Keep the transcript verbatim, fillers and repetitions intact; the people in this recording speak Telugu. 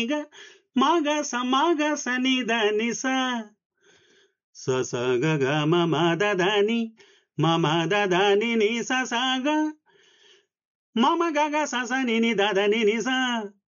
గ మగ సమాగ సని దని స స స గ గ మ మ ద ద ని మ మ ద ద ని ని స స గ మ మ గ గ స స ని ని ద ద ని ని స